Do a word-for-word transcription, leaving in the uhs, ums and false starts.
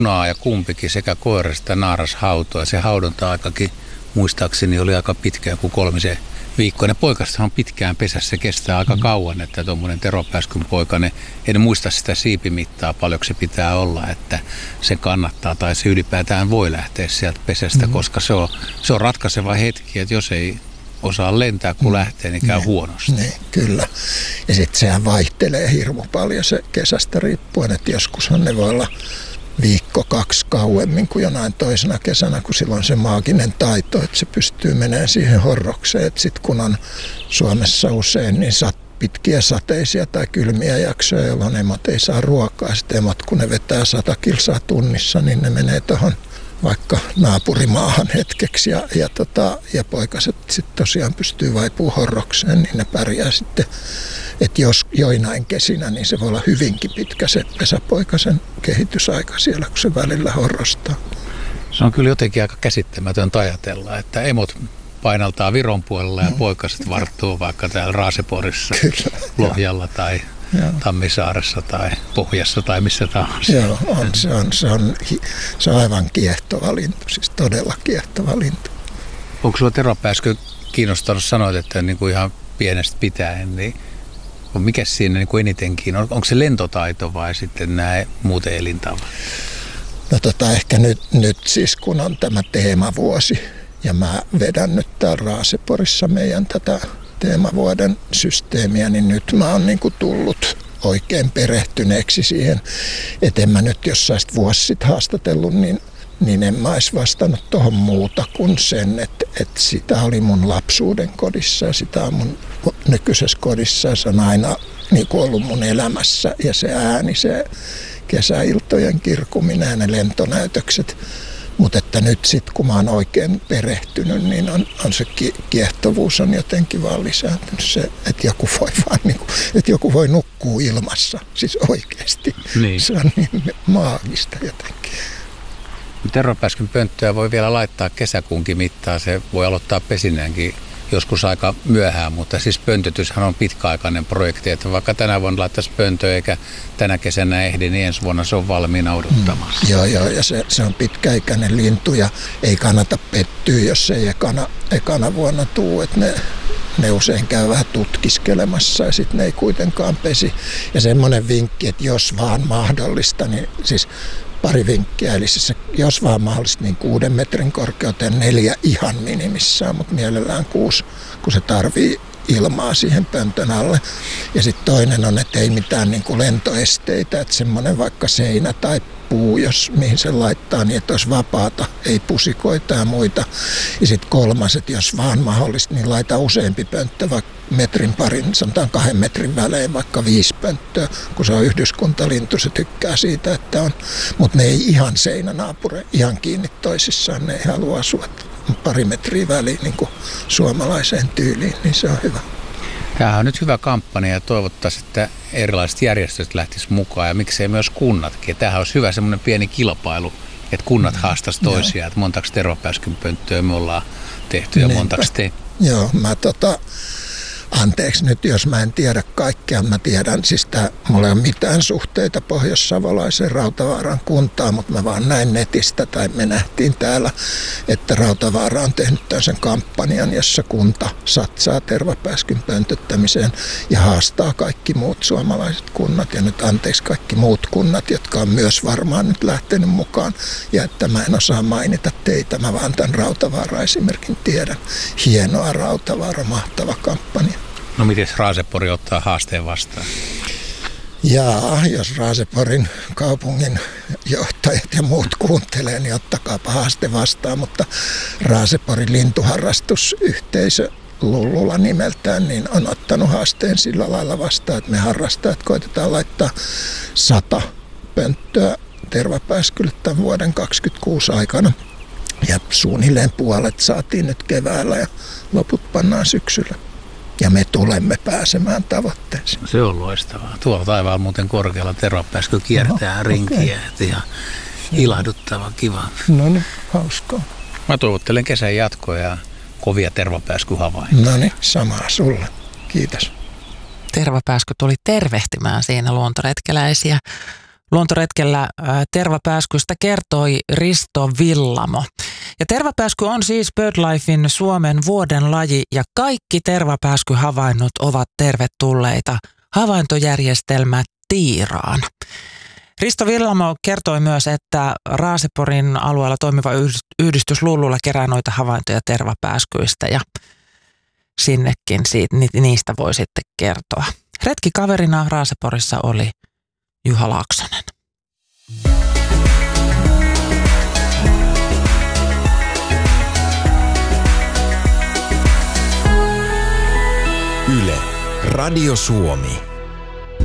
munaa ja kumpikin sekä koirasta naaras hautoa. Se haudonta-aikakin muistaakseni oli aika pitkään kuin kolmisen viikkoa. Ne poikastahan on pitkään pesässä, se kestää aika mm. kauan, että tuommoinen teropääskyn poikainen, en muista sitä siipimittaa paljonko se pitää olla, että se kannattaa tai se ylipäätään voi lähteä sieltä pesästä, mm. koska se on, se on ratkaiseva hetki, että jos ei osaa lentää, kun lähtee, niin käy ne, huonosti. Niin, kyllä. Ja sitten sehän vaihtelee hirmu paljon se kesästä riippuen, että joskushan ne voi olla viikko, kaksi kauemmin kuin jonain toisena kesänä, kun silloin se maaginen taito, että se pystyy menemään siihen horrokseen. Sitten kun on Suomessa usein niin sat, pitkiä sateisia tai kylmiä jaksoja, jolloin emot ei saa ruokaa. Sitten emot, kun ne vetää sata kilsaa tunnissa, niin ne menee tuohon vaikka naapurimaahan hetkeksi ja, ja, tota, ja poikaset sitten tosiaan pystyy vaipumaan horrokseen, niin ne pärjää sitten. Että jos joinain kesinä, niin se voi olla hyvinkin pitkä se pesäpoikasen kehitysaika siellä, kun se välillä horrostaa. Se on kyllä jotenkin aika käsittämätöntä ajatella, että emot painaltaa Viron puolella ja mm. poikaset varttuu vaikka täällä Raaseporissa, kyllä, Lohjalla tai Joo. Tammisaaressa tai Pohjassa tai missä tahansa. Joo, on, se, on, se, on, se on aivan kiehtova lintu, siis todella kiehtova lintu. Onko sinua teropääskö kiinnostanut sanoa, että niin kuin ihan pienestä pitäen, niin mikä siinä niin kuin enitenkin on? Onko se lentotaito vai sitten nämä muuten elintavat? No tota, ehkä nyt, nyt siis kun on tämä teemavuosi ja mä vedän nyt täällä Raaseporissa meidän tätä teemavuoden systeemiä, niin nyt mä oon niin kuin tullut oikein perehtyneeksi siihen, että en mä nyt jos saisit vuosi sitten haastatellut, niin, niin en mä olisi vastannut tuohon muuta kuin sen, että, että sitä oli mun lapsuuden kodissa ja sitä on mun nykyisessä kodissa ja se on aina niin kuin ollut mun elämässä ja se ääni, se kesäiltojen kirkuminen ja ne lentonäytökset. Mutta että nyt sitten kun mä oon oikein perehtynyt, niin on, on se kiehtovuus on jotenkin vaan lisääntynyt. Se, että joku voi vaan niinku, että joku voi nukkua ilmassa, siis oikeasti. Niin. Se on niin maagista jotenkin. Teropääskyn pönttöä voi vielä laittaa kesäkuunkin mittaan. Se voi aloittaa pesinnänkin joskus aika myöhään, mutta siis pöntötyshän on pitkäaikainen projekti. Että vaikka tänä vuonna laittaisi pöntöä eikä tänä kesänä ehdi, niin ensi vuonna se on valmiina odottamassa. Mm, joo, joo, ja se, se on pitkäikäinen lintu ja ei kannata pettyä, jos ei ekana, ekana vuonna tule. Että ne, ne usein käy vähän tutkiskelemassa ja sitten ne ei kuitenkaan pesi. Ja semmoinen vinkki, että jos vaan mahdollista, niin siis pari vinkkiä, eli siis jos vaan mahdollista, niin kuuden metrin korkeuteen neljä ihan minimissään, mutta mielellään kuusi, kun se tarvii ilmaa siihen pöntön alle. Ja sitten toinen on, että ei mitään niin kuin lentoesteitä, että semmoinen vaikka seinä tai puu, jos mihin se laittaa, niin että olisi vapaata, ei pusikoita ja muita. Ja sitten kolmas, että jos vaan mahdollista, niin laita useampi pönttö, vaikka metrin parin, sanotaan kahden metrin välein, vaikka viisi pönttöä, kun se on yhdyskuntalintu, se tykkää siitä, että on. Mutta ne ei ihan seinänaapure, ihan kiinni toisissaan, ne ei halua asua pari metriä väliin niin kuin suomalaiseen tyyliin, niin se on hyvä. Tämähän on nyt hyvä kampanja ja toivottaisiin, että erilaiset järjestöt lähtisivät mukaan ja miksei myös kunnatkin. Tämähän olisi hyvä semmoinen pieni kilpailu, että kunnat haastaisi toisiaan, että montaks teropääskyn pönttöä me ollaan tehty ja montaks te. Joo, mä tota, anteeksi nyt, jos mä en tiedä kaikkea. Mä tiedän, siis tää, mulla ei ole mitään suhteita pohjois-savolaiseen Rautavaaran kuntaan, mutta mä vaan näin netistä, tai me nähtiin täällä, että Rautavaara on tehnyt tämmöisen kampanjan, jossa kunta satsaa tervapääskyn pöntöttämiseen ja haastaa kaikki muut suomalaiset kunnat. Ja nyt anteeksi kaikki muut kunnat, jotka on myös varmaan nyt lähtenyt mukaan. Ja että mä en osaa mainita teitä, mä vaan tämän Rautavaara-esimerkin tiedän. Hienoa Rautavaara, mahtava kampanja. No miten Raasepori ottaa haasteen vastaan? Jaa, jos Raaseporin kaupungin johtajat ja muut kuuntelee, niin ottakaapa haaste vastaan, mutta Raaseporin lintuharrastusyhteisö Lullulla nimeltään, niin on ottanut haasteen sillä lailla vastaan, että me harrastajat koitetaan laittaa sata pönttöä tervapääskylle tämän vuoden kaksikymmentäkuusi aikana. Ja suunnilleen puolet saatiin nyt keväällä ja loput pannaan syksyllä. Ja me tulemme pääsemään tavoitteeseen. Se on loistavaa. Tuolla taivaalla muuten korkealla teropääskö kiertää Oho, rinkiä. Okay. Ihan ilahduttava, kiva. No niin, hauskaa. Mä toivottelen kesän jatkoa ja kovia tervapääskyhavaintoja. No niin, samaa sulle. Kiitos. Tervapääsky tuli tervehtimään siinä luontoretkeläisiä. luontoretkellä tervapääskystä kertoi Risto Villamo. Ja tervapääsky on siis BirdLifein Suomen vuoden laji ja kaikki tervapääskyhavainnot ovat tervetulleita havaintojärjestelmä Tiiraan. Risto Villamo kertoi myös, että Raaseporin alueella toimiva yhdistys Lullulla kerää noita havaintoja tervapääskyistä ja sinnekin siitä, niistä voi sitten kertoa. Retkikaverina Raaseporissa oli Juha Laaksonen. Yle, Radio Suomi.